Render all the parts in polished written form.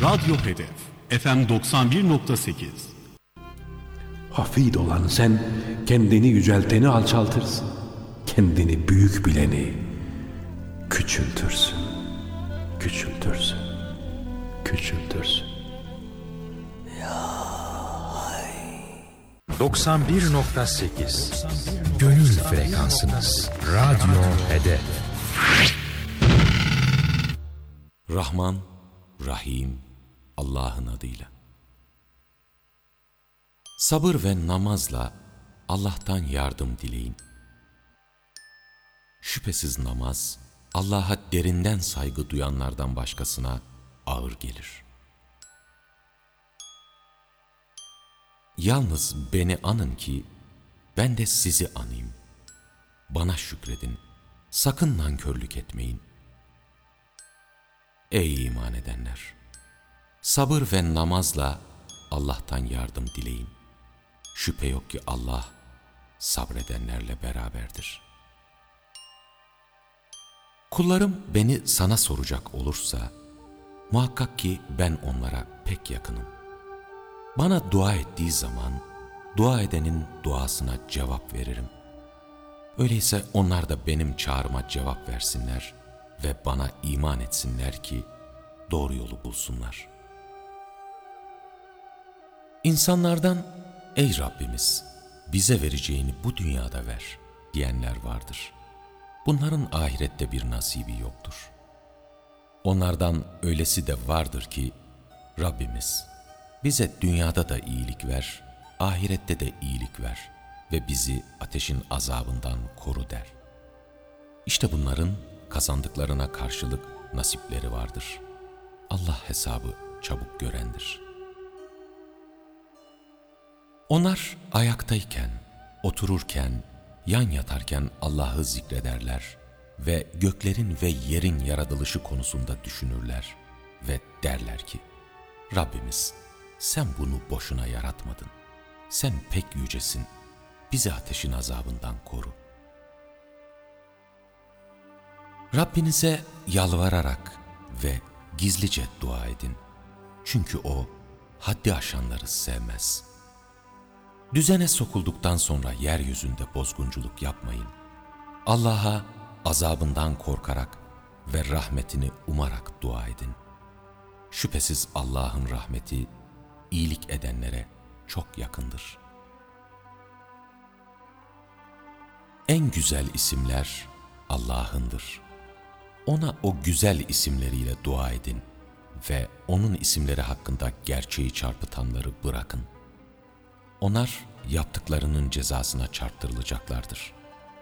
Radyo Hedef FM 91.8. Hafid olan sen kendini yücelteni alçaltırsın. Kendini büyük bileni küçültürsün. Küçültürsün. Küçültürsün. 91.8 Gönül frekansınız. Radyo Hedef. Rahman, Rahim, Allah'ın adıyla. Sabır ve namazla Allah'tan yardım dileyin. Şüphesiz namaz, Allah'a derinden saygı duyanlardan başkasına ağır gelir. Yalnız beni anın ki ben de sizi anayım. Bana şükredin, sakın nankörlük etmeyin. Ey iman edenler! Sabır ve namazla Allah'tan yardım dileyin. Şüphe yok ki Allah sabredenlerle beraberdir. Kullarım beni sana soracak olursa, muhakkak ki ben onlara pek yakınım. Bana dua ettiği zaman, dua edenin duasına cevap veririm. Öyleyse onlar da benim çağrıma cevap versinler ve bana iman etsinler ki doğru yolu bulsunlar. İnsanlardan, ey Rabbimiz, bize vereceğini bu dünyada ver diyenler vardır. Bunların ahirette bir nasibi yoktur. Onlardan öylesi de vardır ki, Rabbimiz, bize dünyada da iyilik ver, ahirette de iyilik ver ve bizi ateşin azabından koru der. İşte bunların kazandıklarına karşılık nasipleri vardır. Allah hesabı çabuk görendir. Onlar ayaktayken, otururken, yan yatarken Allah'ı zikrederler ve göklerin ve yerin yaratılışı konusunda düşünürler ve derler ki, Rabbimiz, sen bunu boşuna yaratmadın. Sen pek yücesin. Bizi ateşin azabından koru. Rabbinize yalvararak ve gizlice dua edin. Çünkü O haddi aşanları sevmez. Düzene sokulduktan sonra yeryüzünde bozgunculuk yapmayın. Allah'a azabından korkarak ve rahmetini umarak dua edin. Şüphesiz Allah'ın rahmeti iyilik edenlere çok yakındır. En güzel isimler Allah'ındır. Ona o güzel isimleriyle dua edin ve O'nun isimleri hakkında gerçeği çarpıtanları bırakın. Onlar yaptıklarının cezasına çarptırılacaklardır.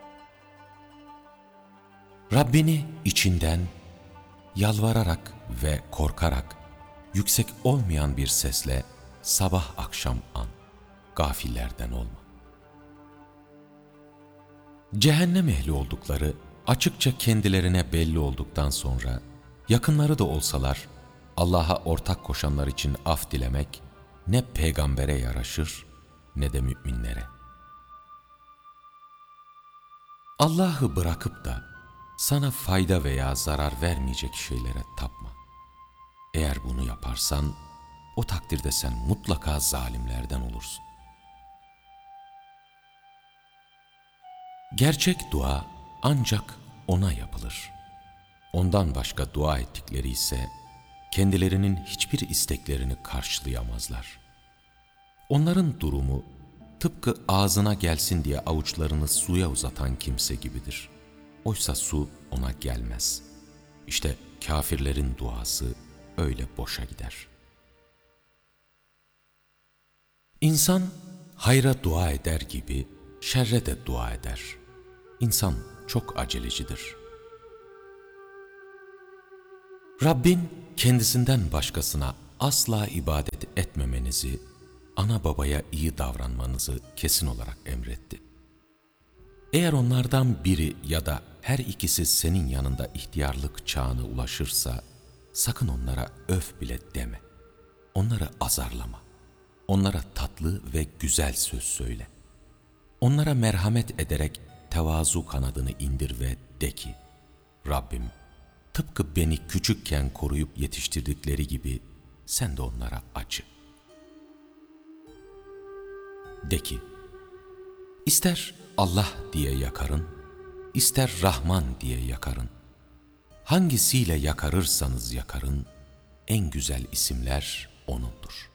Rabbini içinden yalvararak ve korkarak yüksek olmayan bir sesle sabah akşam an, gafillerden olma. Cehennem ehli oldukları açıkça kendilerine belli olduktan sonra yakınları da olsalar Allah'a ortak koşanlar için af dilemek ne peygambere yaraşır ne de müminlere. Allah'ı bırakıp da sana fayda veya zarar vermeyecek şeylere tapma. Eğer bunu yaparsan o takdirde sen mutlaka zalimlerden olursun. Gerçek dua ancak O'na yapılır. Ondan başka dua ettikleri ise kendilerinin hiçbir isteklerini karşılayamazlar. Onların durumu tıpkı ağzına gelsin diye avuçlarını suya uzatan kimse gibidir. Oysa su ona gelmez. İşte kafirlerin duası öyle boşa gider. İnsan hayra dua eder gibi şerre de dua eder. İnsan çok acelecidir. Rabbin kendisinden başkasına asla ibadet etmemenizi, ana babaya iyi davranmanızı kesin olarak emretti. Eğer onlardan biri ya da her ikisi senin yanında ihtiyarlık çağına ulaşırsa, sakın onlara öf bile deme. Onları azarlama. Onlara tatlı ve güzel söz söyle. Onlara merhamet ederek tevazu kanadını indir ve de ki, Rabbim, tıpkı beni küçükken koruyup yetiştirdikleri gibi sen de onlara acı. De ki, ister Allah diye yakarın, ister Rahman diye yakarın. Hangisiyle yakarırsanız yakarın, en güzel isimler O'nundur.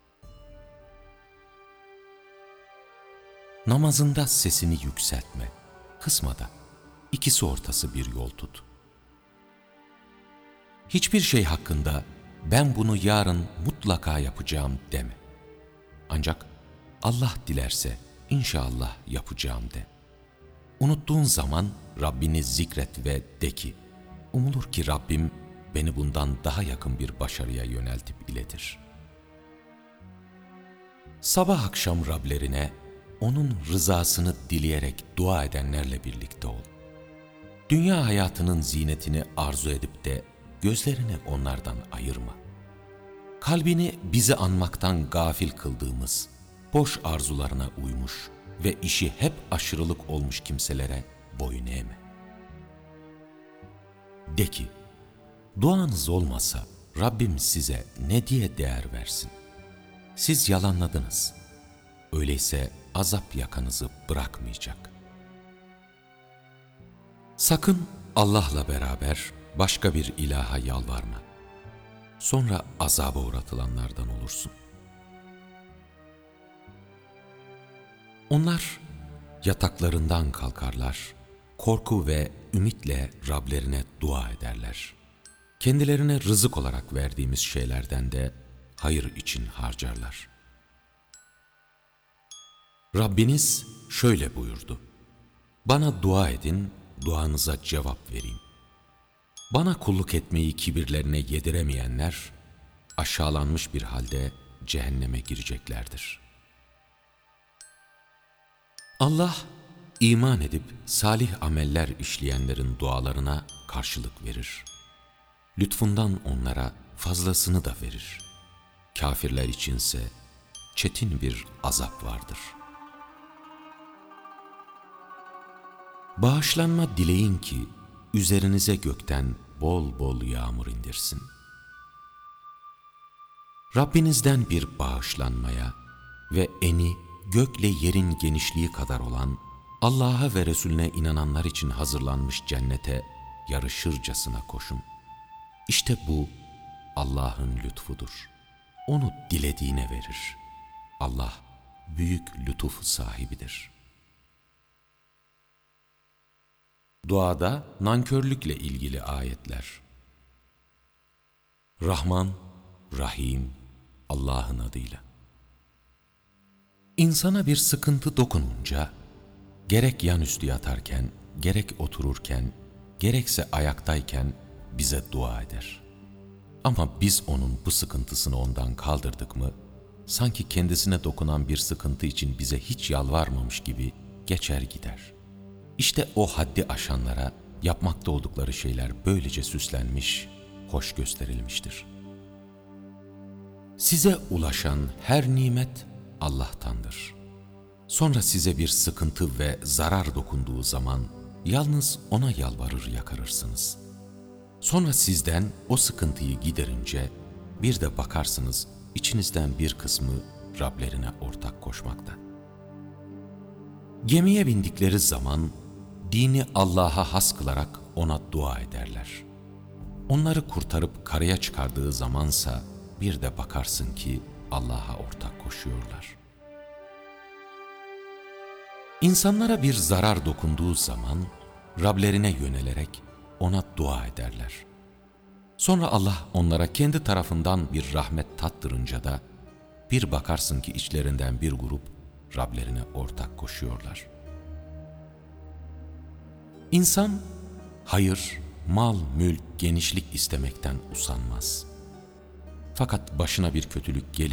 Namazında sesini yükseltme, kısma da, ikisi ortası bir yol tut. Hiçbir şey hakkında ben bunu yarın mutlaka yapacağım deme. Ancak Allah dilerse inşallah yapacağım de. Unuttuğun zaman Rabbini zikret ve de ki, umulur ki Rabbim beni bundan daha yakın bir başarıya yöneltip iletir. Sabah akşam Rablerine, onun rızasını dileyerek dua edenlerle birlikte ol. Dünya hayatının zinetini arzu edip de gözlerini onlardan ayırma. Kalbini bizi anmaktan gafil kıldığımız, boş arzularına uymuş ve işi hep aşırılık olmuş kimselere boyun eğme. De ki, duanız olmasa Rabbim size ne diye değer versin? Siz yalanladınız. Öyleyse azap yakanızı bırakmayacak. Sakın Allah'la beraber başka bir ilaha yalvarma. Sonra azaba uğratılanlardan olursun. Onlar yataklarından kalkarlar, korku ve ümitle Rablerine dua ederler. Kendilerine rızık olarak verdiğimiz şeylerden de hayır için harcarlar. Rabbiniz şöyle buyurdu: bana dua edin, duanıza cevap vereyim. Bana kulluk etmeyi kibirlerine yediremeyenler, aşağılanmış bir halde cehenneme gireceklerdir. Allah, iman edip salih ameller işleyenlerin dualarına karşılık verir. Lütfundan onlara fazlasını da verir. Kafirler içinse çetin bir azap vardır. Bağışlanma dileyin ki üzerinize gökten bol bol yağmur indirsin. Rabbinizden bir bağışlanmaya ve eni gökle yerin genişliği kadar olan Allah'a ve Resulüne inananlar için hazırlanmış cennete yarışırcasına koşun. İşte bu Allah'ın lütfudur. Onu dilediğine verir. Allah büyük lütuf sahibidir. Duada nankörlükle ilgili ayetler. Rahman, Rahim, Allah'ın adıyla. İnsana bir sıkıntı dokununca, gerek yanüstü yatarken, gerek otururken, gerekse ayaktayken bize dua eder. Ama biz onun bu sıkıntısını ondan kaldırdık mı, sanki kendisine dokunan bir sıkıntı için bize hiç yalvarmamış gibi geçer gider. İşte o haddi aşanlara yapmakta oldukları şeyler böylece süslenmiş, hoş gösterilmiştir. Size ulaşan her nimet Allah'tandır. Sonra size bir sıkıntı ve zarar dokunduğu zaman yalnız O'na yalvarır yakarırsınız. Sonra sizden o sıkıntıyı giderince bir de bakarsınız içinizden bir kısmı Rablerine ortak koşmakta. Gemiye bindikleri zaman dini Allah'a has kılarak O'na dua ederler. Onları kurtarıp karaya çıkardığı zamansa bir de bakarsın ki Allah'a ortak koşuyorlar. İnsanlara bir zarar dokunduğu zaman Rablerine yönelerek O'na dua ederler. Sonra Allah onlara kendi tarafından bir rahmet tattırınca da bir bakarsın ki içlerinden bir grup Rablerine ortak koşuyorlar. İnsan hayır, mal, mülk, genişlik istemekten usanmaz. Fakat başına bir kötülük gelir